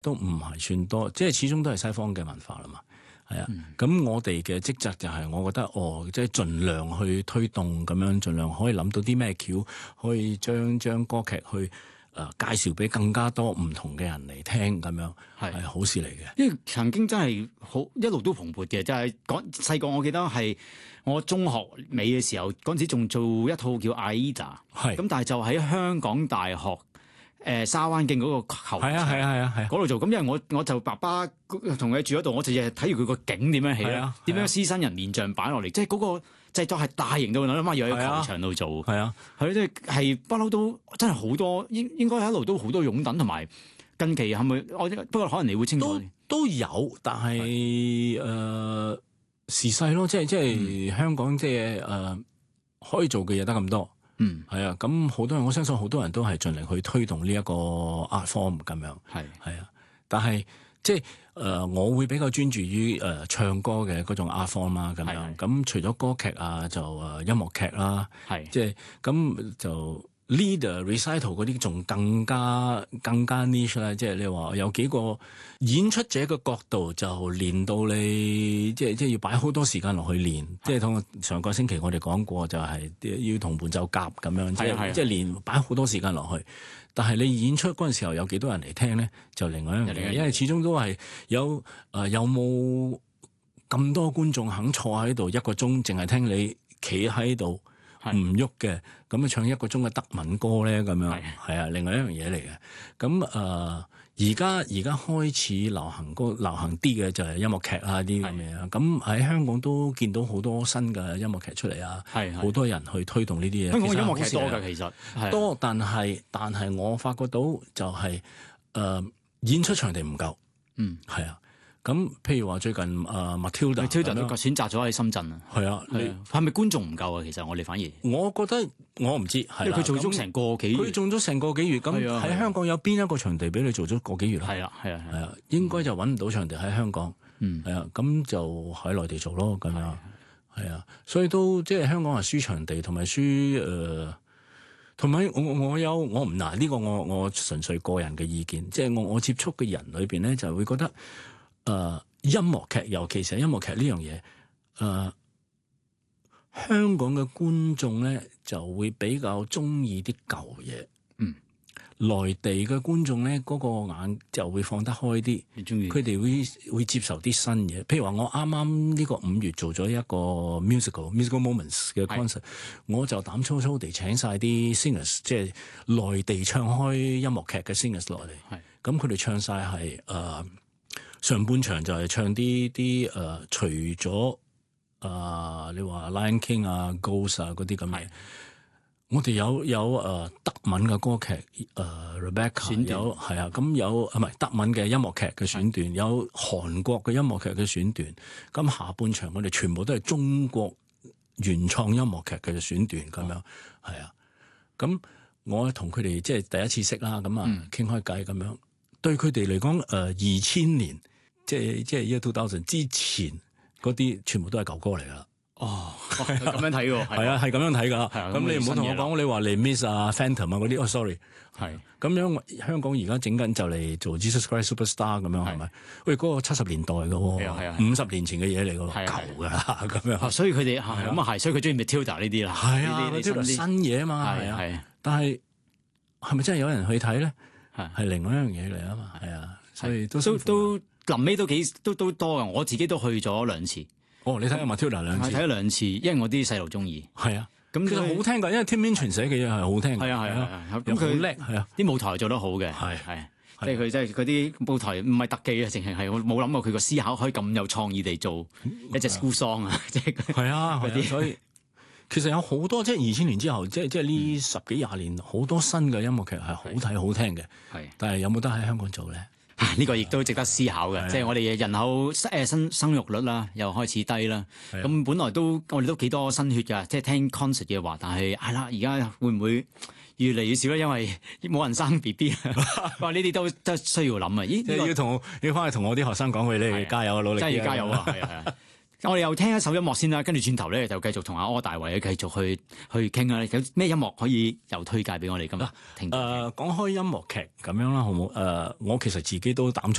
都唔係算多，即係始終都係西方嘅文化啦嘛。係啊，咁我哋嘅職責就係，我覺得即係盡量去推動咁樣，盡量可以諗到啲咩橋，可以將歌劇去介紹俾更加多唔同嘅人嚟聽，咁樣係好事嚟嘅。 因為曾經真係好一路都蓬勃嘅，就係講細個，我記得係我中學尾嘅時候，嗰陣時仲做一套叫《AIDA》，咁但係就喺香港大學。沙灣徑嗰個球場，係啊，嗰度做。咁因為我就爸爸同佢住嗰度，我就日日睇住佢個景點樣起啦，點樣獅身人面像擺落嚟，即係嗰個製作係大型到，我諗下要喺球場度做。係啊，係即係不嬲都真係好多，應該一路都好多擁躉，同埋近期係咪？不過可能你會清楚都有，但係時勢咯，即係香港即係可以做嘅嘢得咁多。係啊，咁好多人，我相信好多人都係盡力去推動呢一個 art form 咁樣。係啊，但係即係我會比較專注於唱歌嘅嗰種 art form 啦，咁樣。咁除咗歌劇啊，就音樂劇啦，即係咁就 leader recital 嗰啲仲更加 niche 啦。即係你話有幾個演出者嘅角度就練到你，即係要擺好多時間落去練。即係同上個星期我哋講過，就係要同伴奏夾咁樣，即係練擺好多時間落去。但係你演出嗰陣時候有幾多人嚟聽咧，就另外一樣嘢，因為始終都係有冇咁多觀眾肯坐喺度一個鐘，淨係聽你企喺度唔喐嘅，咁唱一個鐘嘅德文歌咧，咁樣係啊，另外一樣嘢嚟嘅。咁而家開始流行啲嘅就係音樂劇啊啲咁嘅，咁喺香港都見到好多新嘅音樂劇出嚟啊，好多人去推動呢啲嘢。 香港音樂劇多㗎，其實多，但係我發覺到就係演出場地唔夠，係啊。咁譬如話最近Matilda 都選擇咗喺深圳啊， 係啊， 係咪觀眾唔夠啊？其實我哋反而我覺得我唔知，因為佢做咗成個幾月， 佢做咗成個幾月，咁喺香港有邊一個場地俾你做咗個幾月？係啊，應該就揾唔到場地喺香港，係啊，咁就喺內地做咯，咁樣係啊，所以都即係香港係輸場地同埋輸同埋我唔嗱呢個我純粹個人嘅意見，即係我接觸嘅人裏邊咧就會覺得。音樂劇，尤其是音樂劇呢樣嘢，香港嘅觀眾咧就會比較中意啲舊嘢，內地嘅觀眾咧嗰個眼就會放得開啲，佢哋會接受啲新嘢。譬如話我啱啱呢個5月做咗一個 musical moments 嘅 concert，我就膽粗粗地請晒啲 singers， 即係內地唱開音樂劇嘅 singers 落嚟，咁佢哋唱晒係上半場就係唱啲除咗你話 Lion King 啊、Ghost 啊嗰啲咁嘅，我哋有德文嘅歌劇Rebecca 有係啊，咁有唔係德文嘅音樂劇嘅選段，有韓國嘅音樂劇嘅選段，咁下半場我哋全部都係中國原創音樂劇嘅選段咁樣，係啊，咁我同佢哋即係第一次識啦，咁啊傾開偈咁樣，對佢哋嚟講2000年。即係2000之前嗰啲全部都係舊歌嚟噶啦。 咁樣睇喎， 係啊，係咁樣睇噶。咁你唔好同我講，你話嚟 Miss 啊、Phantom 啊嗰啲，sorry。係咁樣，香港而家整緊就嚟做 Jesus Christ Superstar 咁樣，係咪？喂，嗰個70年代嘅喎，50年前嘅嘢嚟嘅，舊噶咁樣。 所以佢哋咁啊係，所以佢中意 Matilda 呢啲啦。 係啊，Matilda 新嘢啊嘛，係啊。但係係咪真係有人去睇咧？係另外一樣嘢嚟啊嘛，係啊。所以都臨尾都多啊！我自己都去咗2次。 你睇下 Matilda 2次， 睇咗2次，因為我啲細路中意。 係啊，咁其實好聽㗎，因為 Tim Minchin 寫嘅嘢係好聽。係啊，咁佢好叻，係啊， 啲舞台做得好嘅，係即係佢即係嗰啲舞台唔係特技啊，淨係我冇諗過佢個思考可以咁有創意地做一隻 school song 啊，即係係啊嗰啲。所以其實有好多即係2000年之後，即係呢10幾20年好多新嘅音樂劇係好睇好聽嘅。係，但係有冇得喺香港做咧？呢個亦都值得思考嘅，即係我哋人口生育率啦，又開始低啦。咁本來我哋都幾多新血㗎，即係聽 concert 嘅話，但係係啦，而家會唔會越嚟越少咧？因為冇人生 BB 哇！呢啲都需要諗啊！咦， 要翻去同我啲學生講，佢哋加油啊，努力！ 真係要加油啊！係啊！ 我哋又聽一首音樂先啦，跟住轉頭咧就繼續同阿柯大為繼續去傾啦。有咩音樂可以又推介俾我哋咁啊？ 講開音樂劇咁樣啦，好冇？我其實自己都膽粗